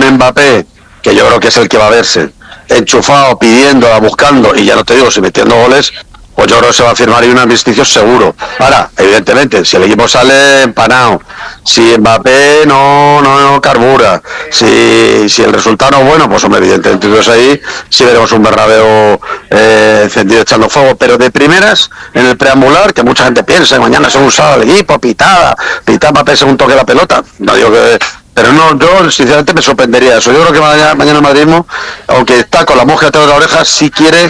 un Mbappé, que yo creo que es el que va a verse, enchufado, pidiendo, buscando, y ya no te digo, si metiendo goles, pues yo creo que se va a firmar ahí un armisticio seguro. Ahora, evidentemente, si el equipo sale empanado, si Mbappé no carbura, si el resultado no es bueno, pues hombre, evidentemente entonces ahí sí veremos un Bernabéu encendido echando fuego, pero de primeras, en el preambular, que mucha gente piensa, mañana se ha usado el equipo, pitar Mbappé según toque la pelota, no digo que... Pero no, yo sinceramente me sorprendería eso. Yo creo que mañana el madridismo, aunque está con la mosca atrás de la oreja, sí quiere,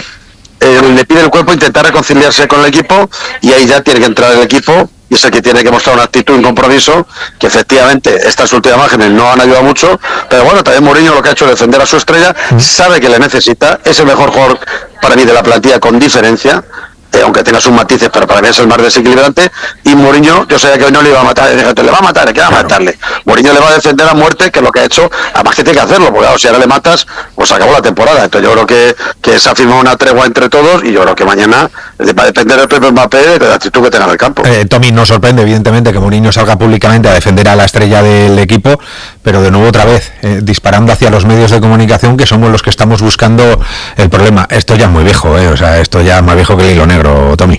le pide el cuerpo intentar reconciliarse con el equipo, y ahí ya tiene que entrar el equipo, y es el que tiene que mostrar una actitud, un compromiso, que efectivamente estas últimas imágenes no han ayudado mucho, pero bueno, también Mourinho lo que ha hecho es defender a su estrella, sabe que le necesita, es el mejor jugador para mí de la plantilla con diferencia, aunque tenga sus matices, pero para mí es el más desequilibrante, y Mourinho, yo sabía que hoy no le iba a matar, le va a matar, que va a matarle. Mourinho le va a defender a muerte, que es lo que ha hecho, además que tiene que hacerlo, porque claro, si ahora le matas, pues acabó la temporada. Entonces yo creo que se ha firmado una tregua entre todos, y yo creo que mañana va a depender del propio Mbappé de la actitud que tenga en el campo. Tommy, nos sorprende evidentemente que Mourinho salga públicamente a defender a la estrella del equipo, pero de nuevo otra vez, disparando hacia los medios de comunicación, que somos los que estamos buscando el problema. Esto ya es muy viejo, o sea, esto ya es más viejo que el hilo negro, Tommy.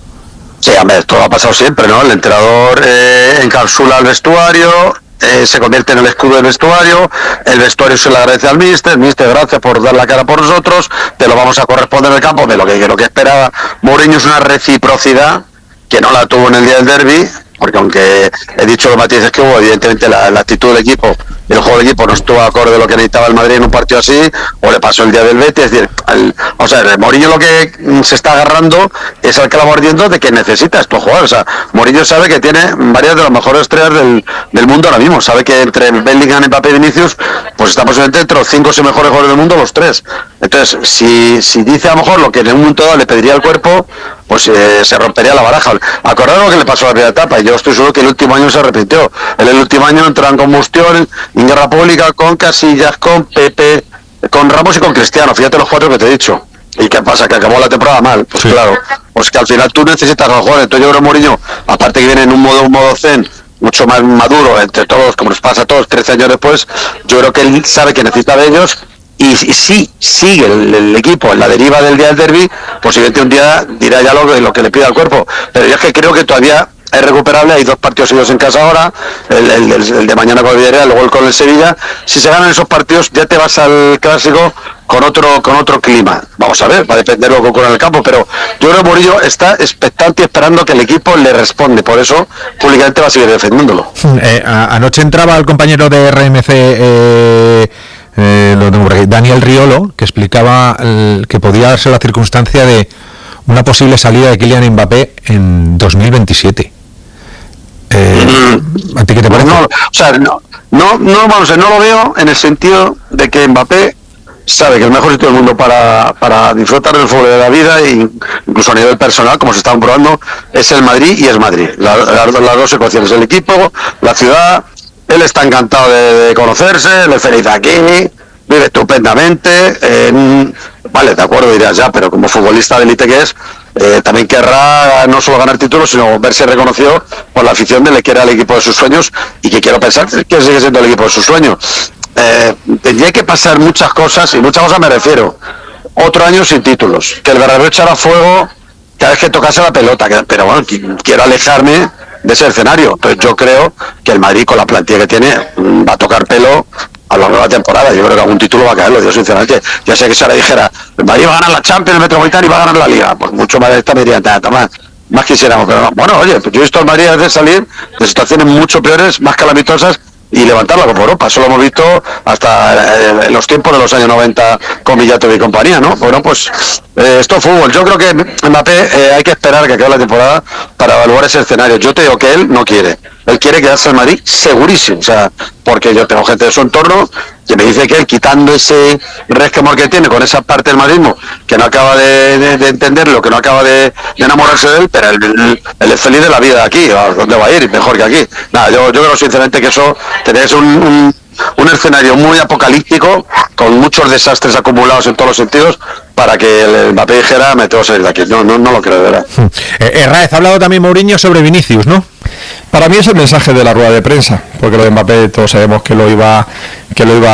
Sí, hombre, esto ha pasado siempre, ¿no? El entrenador encapsula el vestuario, se convierte en el escudo del vestuario, el vestuario se le agradece al míster, gracias por dar la cara por nosotros, te lo vamos a corresponder en el campo, de lo que esperaba Mourinho es una reciprocidad que no la tuvo en el día del derbi, porque aunque he dicho los matices que hubo, evidentemente la actitud del equipo y el juego del equipo no estuvo acorde de lo que necesitaba el Madrid en un partido así, o le pasó el día del Betis, es decir, Mourinho lo que se está agarrando es al clavo ardiendo de que necesita estos jugadores. O sea, Mourinho sabe que tiene varias de las mejores estrellas del mundo ahora mismo, sabe que entre Bellingham, Mbappé y Vinicius, pues está posiblemente entre los 5 o 6 mejores jugadores del mundo, los tres. Entonces, si dice a lo mejor lo que en un momento dado le pediría al cuerpo, pues se rompería la baraja. Acordaros lo que le pasó a la primera etapa, y yo estoy seguro que el último año se repitió. En el último año entró en combustión, en guerra pública, con Casillas, con Pepe, con Ramos y con Cristiano, fíjate los 4 que te he dicho. ¿Y qué pasa? Que acabó la temporada mal. Pues sí. Claro, pues que al final tú necesitas a los jugadores. Entonces yo creo que Mourinho, aparte que viene en un modo zen, mucho más maduro entre todos, como nos pasa a todos 13 años después, yo creo que él sabe que necesita de ellos. Y si sigue el equipo en la deriva del día del derbi, posiblemente un día dirá ya lo que le pida al cuerpo. Pero yo es que creo que todavía es recuperable, hay 2 partidos seguidos en casa ahora, el de mañana con el Villarreal, luego el con el Sevilla. Si se ganan esos partidos, ya te vas al clásico con otro clima. Vamos a ver, va a depender de lo que ocurra en el campo, pero yo creo que Murillo está expectante y esperando que el equipo le responde, por eso públicamente va a seguir defendiéndolo. Anoche entraba el compañero de RMC, lo tengo por aquí, Daniel Riolo, que explicaba que podía darse la circunstancia de una posible salida de Kylian Mbappé en 2027. ¿A ti qué te parece? No lo veo en el sentido de que Mbappé sabe que el mejor sitio del mundo para disfrutar del fútbol de la vida, e incluso a nivel personal, como se están probando, es el Madrid, y es Madrid. Las 2 ecuaciones, el equipo, la ciudad. Él está encantado de conocerse, él es feliz aquí, vive estupendamente. Vale, de acuerdo, dirás ya, pero como futbolista de élite que es, también querrá no solo ganar títulos, sino verse reconocido por la afición de que era el equipo de sus sueños, y que quiero pensar que sigue siendo el equipo de sus sueños. Tendría que pasar muchas cosas, y muchas cosas me refiero. Otro año sin títulos, que el Bernabéu echara fuego cada vez que tocase la pelota, pero bueno, quiero alejarme de ese escenario. Entonces yo creo que el Madrid, con la plantilla que tiene, va a tocar pelo a lo largo de la temporada. Yo creo que algún título va a caer, lo digo sinceramente. Ya sé que se le dijera, el Madrid va a ganar la Champions, el Metropolitano, y va a ganar la Liga, pues mucho más de esta medida, más quisiéramos, pero no. Bueno, oye, pues yo he visto al Madrid a veces salir de situaciones mucho peores, más calamitosas, y levantar la Copa Europa. Eso lo hemos visto hasta en los tiempos de los años 90 con Villato y compañía, ¿no? Bueno, pues esto es fútbol. Yo creo que Mbappé hay que esperar a que acabe la temporada para evaluar ese escenario. Yo te digo que él no quiere. Él quiere quedarse en Madrid segurísimo. O sea, porque yo tengo gente de su entorno que me dice que él, quitando ese resquemor que tiene con esa parte del madridismo, que no acaba de entenderlo, que no acaba de enamorarse de él, pero él es feliz de la vida de aquí. ¿A dónde va a ir? Mejor que aquí. Nada, yo creo sinceramente que eso tenés un escenario muy apocalíptico, con muchos desastres acumulados en todos los sentidos, para que el Mbappé dijera, me tengo que salir de aquí. No lo creo, de verdad. Raez, ha hablado también Mourinho sobre Vinicius, ¿no? Para mí es el mensaje de la rueda de prensa, porque lo de Mbappé todos sabemos que lo iba